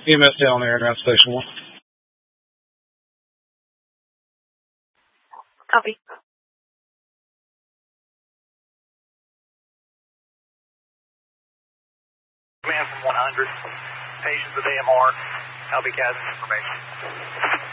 EMS down there around Station 1. Copy. Command from 100. Patients with AMR. I'll be gathering information.